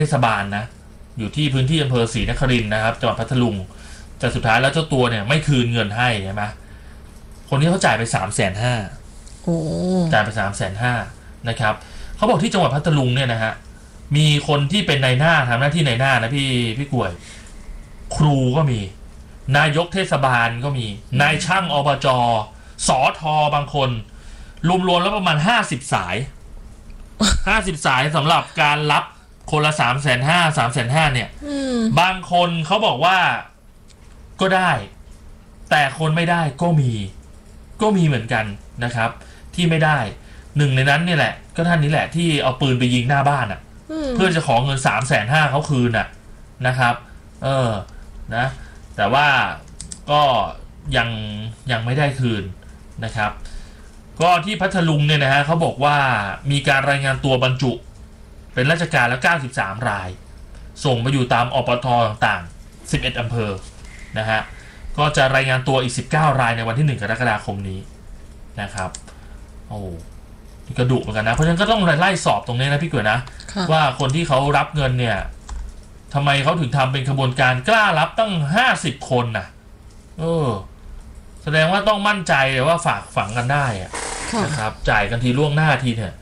เทศบาลนะอยู่ที่พื้นที่อำเภอศรีนครินทร์นะครับจังหวัดพัทลุงแต่สุดท้ายแล้วเจ้าตัวเนี่ยไม่คืนเงินให้ใช่ไหมคนที่เขาจ่ายไป350,000จ่ายไป350,000นะครับเขาบอกที่จังหวัดพัทลุงเนี่ยนะฮะมีคนที่เป็นนายหน้าทำหน้าที่นายหน้านะพี่กล้วยครูก็มีนายกเทศบาลก็มีนายช่างอบจ.สท.บางคนรวมๆแล้วประมาณ50 สายสำหรับการรับคนละ350,000เนี่ยบางคนเขาบอกว่าก็ได้แต่คนไม่ได้ก็มีเหมือนกันนะครับที่ไม่ได้หนึ่งในนั้นเนี่ยแหละก็ท่านนี้แหละที่เอาปืนไปยิงหน้าบ้านเพื่อจะขอเงิน350,000เขาคืนนะครับนะแต่ว่าก็ยังไม่ได้คืนนะครับก็ที่พัทลุงเนี่ยนะฮะเขาบอกว่ามีการรายงานตัวบรรจุเป็นราชการแล้ว93 รายส่งมาอยู่ตามอปทต่างๆ11 อำเภอนะฮะก็จะรายงานตัวอีก19 รายในวันที่1 กรกฎาคมนี้นะครับโอ้นี่กระดุเหมือนกันนะเพราะฉะนั้นก็ต้องไล่สอบตรงนี้นะพี่เก๋นะว่าคนที่เขารับเงินเนี่ยทำไมเขาถึงทำเป็นขบวนการกล้ารับตั้ง50 คนนะแสดงว่าต้องมั่นใจว่าฝากฝังกันได้นะครับจ่ายกันทีล่วงหน้าทีเนี่ย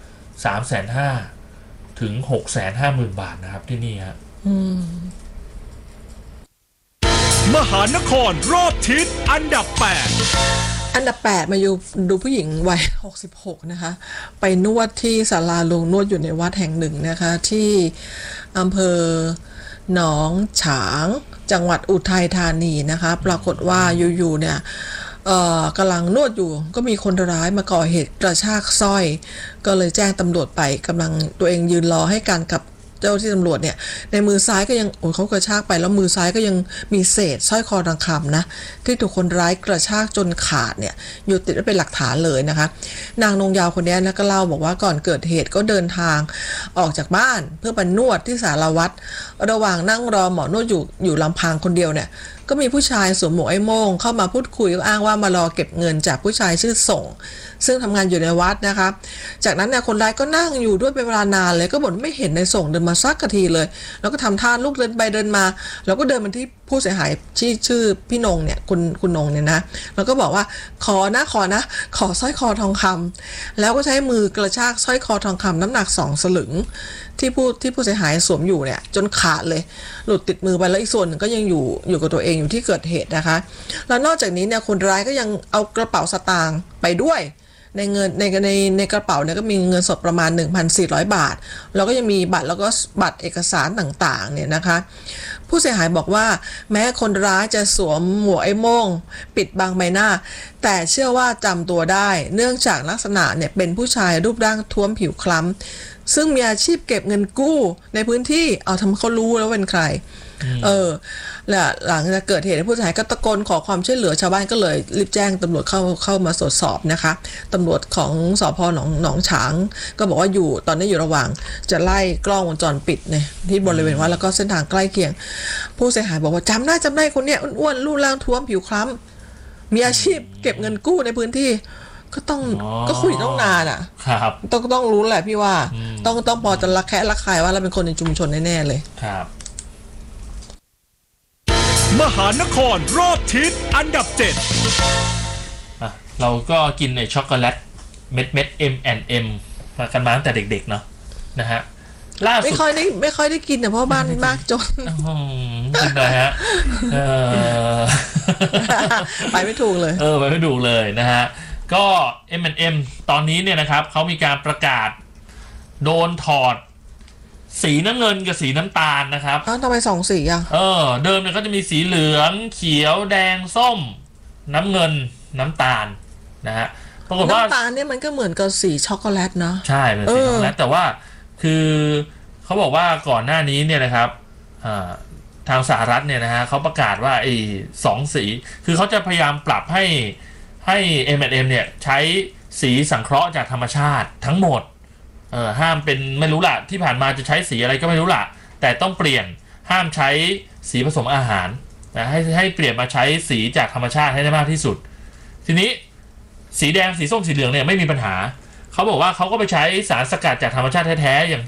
350,000 ถึง 650,000 บาทนะครับที่นี่ฮะมหานครรอบทิศอันดับ8 มาดูผู้หญิงวัย66นะคะไปนวดที่ศาลาลงนวดอยู่ในวัดแห่งหนึ่งนะคะที่อำเภอหนองฉางจังหวัดอุทัยธานีนะคะปรากฏว่าอยู่ๆเนี่ยกำลังนวดอยู่ก็มีคนร้ายมาก่อเหตุกระชากสร้อยก็เลยแจ้งตำรวจไปกำลังตัวเองยืนรอให้การกับเจ้าที่ตำรวจเนี่ยในมือซ้ายก็ยังเขากระชากไปแล้วมือซ้ายก็ยังมีเศษสร้อยคอทองคำนะที่ถูกคนร้ายกระชากจนขาดเนี่ยอยู่ติดไว้เป็นหลักฐานเลยนะคะนางนงยาวคนนี้นะก็เล่าบอกว่าก่อนเกิดเหตุก็เดินทางออกจากบ้านเพื่อไปนวดที่ศาลาวัดระหว่างนั่งรอหมอนวดอยู่ลำพังคนเดียวเนี่ยก็มีผู้ชายสวมหมวกไอ้โม่งเข้ามาพูดคุยอ้างว่ามารอเก็บเงินจากผู้ชายชื่อส่งซึ่งทำงานอยู่ในวัดนะคะจากนั้นเนี่ยคนร้ายก็นั่งอยู่ด้วยเป็นเวลานานเลยก็บ่นไม่เห็นในส่งเดินมาสักทีเลยแล้วก็ทำท่าลุกเดินไปเดินมาแล้วก็เดินมาที่ผู้เสียหายชื่อพี่นงเนี่ยคุณนงเนี่ยนะแล้วก็บอกว่าขอสร้อยคอทองคำแล้วก็ใช้มือกระชากสร้อยคอทองคำน้ำหนัก2 สลึงที่ผู้เสียหายสวมอยู่เนี่ยจนขาดเลยหลุดติดมือไปแล้วอีกส่วนหนึ่งก็ยังอยู่กับตัวเองอยู่ที่เกิดเหตุนะคะแล้วนอกจากนี้เนี่ยคนร้ายก็ยังเอากระเป๋าสตางค์ไปด้วยในกระเป๋าเนี่ยก็มีเงินสดประมาณ 1,400 บาทแล้วก็ยังมีบัตรแล้วก็บัตรเอกสารต่างๆเนี่ยนะคะผู้เสียหายบอกว่าแม้คนร้ายจะสวมหมวกไอ้โม่งปิดบังใบหน้าแต่เชื่อว่าจำตัวได้เนื่องจากลักษณะเนี่ยเป็นผู้ชายรูปร่างท้วมผิวคล้ำซึ่งมีอาชีพเก็บเงินกู้ในพื้นที่เอาทำเขารู้แล้วเป็นใครและหลังจากเกิดเหตุผู้เสียหายก็ตะโกนขอความช่วยเหลือชาวบ้านก็เลยรีบแจ้งตำรวจเข้ามาตรวจสอบนะคะตำรวจของสพ.หนองฉางก็บอกว่าตอนนี้อยู่ระหว่างจะไล่กล้องวงจรปิดเนี่ยที่บริเวณวัดแล้วก็เส้นทางใกล้เคียงผู้เสียหายบอกว่าจำได้คนเนี้ยอ้วนๆรูปร่างท้วมผิวคล้ำมีอาชีพเก็บเงินกู้ในพื้นที่ก็คุยต้องนานครับต้องรู้แหละพี่ว่าต้องพอจะระแคะระคายว่าเราเป็นคนในชุมชนแน่ๆเลยครับมหานครรอบทิศอันดับ7 เราก็กินไอ้ช็อกโกแลตเม็ด M&M มากันมาตั้งแต่เด็กๆเนาะนะฮะล่าสุดไม่ค่อยได้กินเพราะบ้านมากจนกินเลยฮะไปไม่ถูกเลยไปไม่ถูกเลยนะฮะก็ M&M ตอนนี้เนี่ยนะครับเขามีการประกาศโดนถอดสีน้ำเงินกับสีน้ำตาลนะครับทำไม2 สีเดิมเนี่ยก็จะมีสีเหลืองเขียวแดงส้มน้ำเงินน้ำตาลนะฮะปรากฏว่าน้ำตาลเนี่ยมันก็เหมือนกับสีช็อกโกแลตเนาะใช่เป็นสีช็อกโกแลตแต่ว่าคือเขาบอกว่าก่อนหน้านี้เนี่ยนะครับทางสหรัฐเนี่ยนะฮะเขาประกาศว่าไอ้2 สีคือเขาจะพยายามปรับให้ M&M เนี่ยใช้สีสังเคราะห์จากธรรมชาติทั้งหมดห้ามเป็นไม่รู้ล่ะที่ผ่านมาจะใช้สีอะไรก็ไม่รู้ล่ะแต่ต้องเปลี่ยนห้ามใช้สีผสมอาหารนะให้เปลี่ยนมาใช้สีจากธรรมชาติให้ได้มากที่สุดทีนี้สีแดงสีส้มสีเหลืองเนี่ยไม่มีปัญหาเขาบอกว่าเขาก็ไปใช้สารสกัดจากธรรมชาติแท้ๆอย่างพวกพ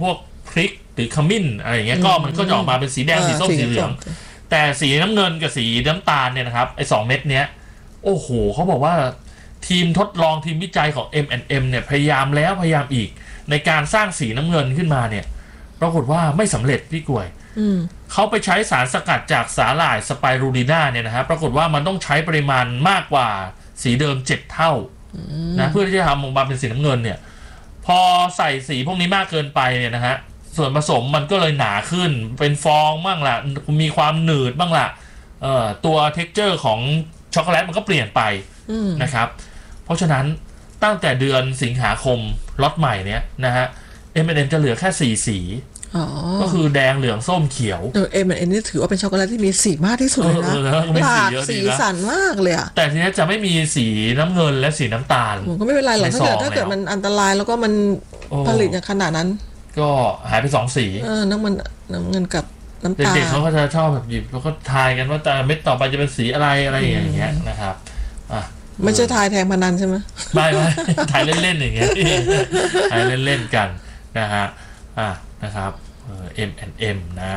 พริกหรือขมิ้นอะไรอย่างเงี้ยก็มันก็จะออกมาเป็นสีแดงสีส้มสีเหลืองแต่สีน้ำเงินกับสีน้ำตาลเนี่ยนะครับไอ้2เม็ดเนี้ยโอ้โหเขาบอกว่าทีมทดลองทีมวิจัยของ M&M เนี่ยพยายามแล้วพยายามอีกในการสร้างสีน้ำเงินขึ้นมาเนี่ยปรากฏว่าไม่สำเร็จพี่กล้วยเขาไปใช้สารสกัดจากสาหร่ายสไปรูลิน่าเนี่ยนะฮะปรากฏว่ามันต้องใช้ปริมาณมากกว่าสีเดิม7เท่านะเพื่อที่จะทำออกมาเป็นสีน้ำเงินเนี่ยพอใส่สีพวกนี้มากเกินไปเนี่ยนะฮะส่วนผสมมันก็เลยหนาขึ้นเป็นฟองบ้างล่ะมีความหนืดบ้างล่ะตัวเท็กเจอร์ของช็อกโกแลตมันก็เปลี่ยนไปนะครับเพราะฉะนั้นตั้งแต่เดือนสิงหาคมล็อตใหม่เนี้ยนะฮะ M&M จะเหลือแค่4สีก็คือแดงเหลืองส้มเขียว M&M นี่ถือว่าเป็นช็อกโกแลตที่มีสีมากที่สุดเลยนะหลากสีสันมากเลยอะแต่ทีนี้จะไม่มีสีน้ำเงินและสีน้ำตาลก็ไม่เป็นไรหรอกถ้าเกิดมันอันตรายแล้วก็มันผลิตอย่างขนาดนั้นก็หายไป2สีน้ำเงินกับน้ำตาลเด็กๆเขาก็จะชอบแบบหยิบแล้วก็ทายกันว่าแต่เม็ดต่อไปจะเป็นสีอะไรอย่างเงี้ยนะครับไม่ใช่ทายแทงพนันใช่ไหมไม่ทายเล่นๆอย่างเงี้ยทายเล่นๆกันนะฮะนะครับM&M นะ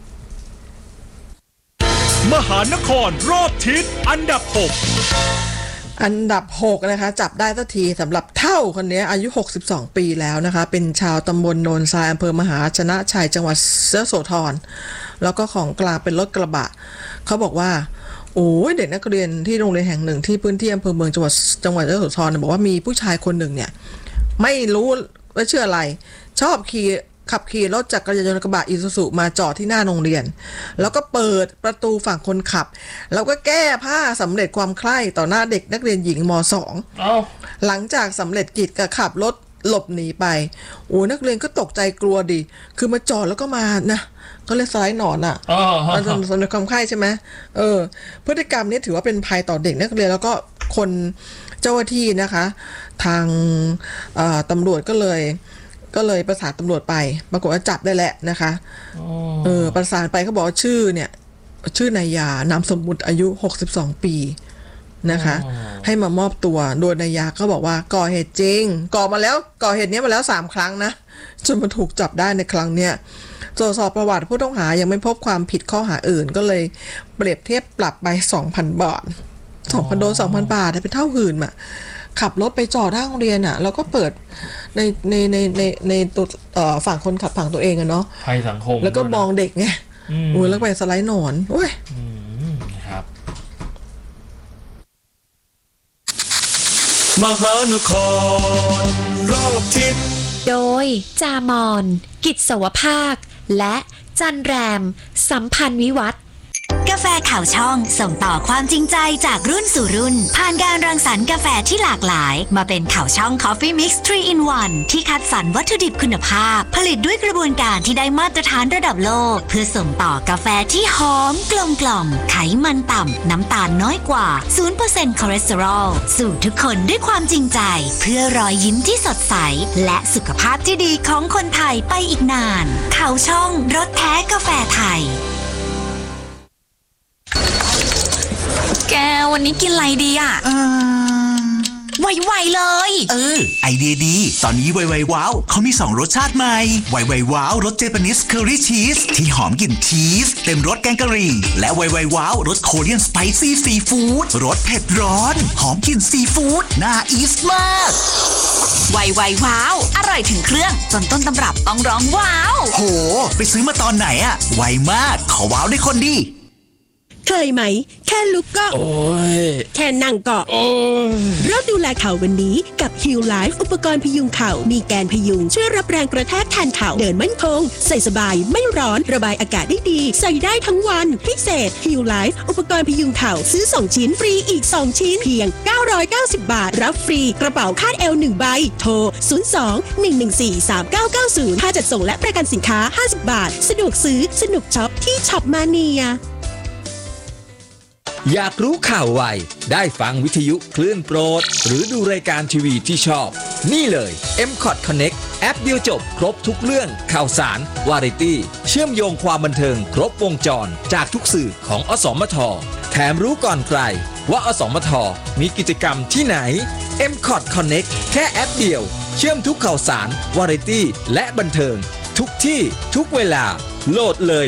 มหานครรอบทิศอันดับ 6นะคะจับได้สักทีสำหรับเท่าคนนี้อายุ62ปีแล้วนะคะเป็นชาวตำบลโนนทรายอำเภอมหาชนะชัยจังหวัดยโสธรแล้วก็ของกลางเป็นรถกระบะเขาบอกว่าโอ้ยเด็กนักเรียนที่โรงเรียนแห่งหนึ่งที่พื้นที่อำเภอเมืองจังหวัดยโสธรบอกว่ามีผู้ชายคนหนึ่งเนี่ยไม่รู้ว่าชื่ออะไรชอบขับขี่รถจักรยานยนต์กระบะอีซูซุมาจอดที่หน้าโรงเรียนแล้วก็เปิดประตูฝั่งคนขับแล้วก็แก้ผ้าสำเร็จความใคร่ต่อหน้าเด็กนักเรียนหญิงม.2 หลังจากสำเร็จกิจก็ขับรถหลบหนีไปโอ้นักเรียนก็ตกใจกลัวดิคือมาจอดแล้วก็มานะก็เลยสไลด์หนอนอ่ะมันสำเร็จความใคร่ใช่ไหมพฤติกรรมนี้ถือว่าเป็นภัยต่อเด็กนักเรียนแล้วก็คนเจ้าหน้าที่นะคะทางตำรวจก็เลยประสานตำรวจไปปรากฏว่าจับได้แหละนะคะประสานไปเขาบอกว่าชื่อนายยานามสมมุติอายุ62ปีนะคะให้มามอบตัวโดยนายยาก็บอกว่าก่อเหตุจริงก่อเหตุนี้มาแล้ว3ครั้งนะจนมาถูกจับได้ในครั้งเนี้ยตรวจสอบประวัติผู้ต้องหายังไม่พบความผิดข้อหาอื่นก็เลยเปรียบเทียบปรับไป 2,000 บาท 2,000 โดน 2,000 บาทเป็นเท่าหื่นอ่ะขับรถไปจอดหน้าโรงเรียนอ่ะแล้วก็เปิดในตัวฝั่งคนขับฝั่งตัวเองอะเนาะภัยสังคมแล้วก็มองเด็กไงแล้วไปสไลด์หนอนโอ้ยครับมหานครรอบทิศโดยจามอนกิจสวภาคและจันแรมสัมพันธ์วิวัฒน์กาแฟข่าวช่องส่งต่อความจริงใจจากรุ่นสู่รุ่นผ่านการรังสรรค์กาแฟที่หลากหลายมาเป็นข่าวช่อง Coffee Mix 3 in 1 ที่คัดสรรวัตถุดิบคุณภาพผลิตด้วยกระบวนการที่ได้มาตรฐานระดับโลกเพื่อส่งต่อกาแฟที่หอมกลมกล่อมไขมันต่ำน้ำตาลน้อยกว่า 0% คอเลสเตอรอลสู่ทุกคนด้วยความจริงใจเพื่อรอยยิ้มที่สดใสและสุขภาพที่ดีของคนไทยไปอีกนานข่าวช่องรสแท้กาแฟไทยแกวันนี้กินอะไรดีอ่ะไวๆเลยไอเดียดีตอนนี้ไวๆว้าวเขามี2รสชาติใหม่ไวๆว้าวรสเจแปนิสเคอรี่ชีสที่หอมกลิ่นชีสเต็มรสแกงกะหรี่และไวๆว้าวรสโคเรียนสไปซี่ซีฟู้ดรสเผ็ดร้อนหอมกลิ่นซีฟู้ดน่าอีสมากไวๆว้าวอร่อยถึงเครื่องจนต้นตำรับต้องร้องว้าวโหไปซื้อมาตอนไหนอะไวมากขอว้าวด้วยคนดีเคยไหมแค่ลุกก็แค่นั่งก็เริ่มดูแลเข่าวันนี้กับ Heal Life อุปกรณ์พยุงเข่ามีแกนพยุงช่วยรับแรงกระแทกแทนเข่าเดินมั่นคงใส่สบายไม่ร้อนระบายอากาศได้ดีใส่ได้ทั้งวันพิเศษ Heal Life อุปกรณ์พยุงเข่าซื้อ2ชิ้นฟรีอีก2ชิ้นเพียง990 บาทรับฟรีกระเป๋าคาดเอว1ใบโทร02-114-3990ค่าจัดส่งและประกันสินค้า50 บาทสะดวกซื้อสนุกช็อปที่ช็อปมาเนียอยากรู้ข่าวไวได้ฟังวิทยุคลื่นโปรดหรือดูรายการทีวีที่ชอบนี่เลย M-Cot Connect แอปเดียวจบครบทุกเรื่องข่าวสารวาไรตี้เชื่อมโยงความบันเทิงครบวงจรจากทุกสื่อของอสมทแถมรู้ก่อนใครว่าอสมทมีกิจกรรมที่ไหน M-Cot Connect แค่แอปเดียวเชื่อมทุกข่าวสารวาไรตี้และบันเทิงทุกที่ทุกเวลาโหลดเลย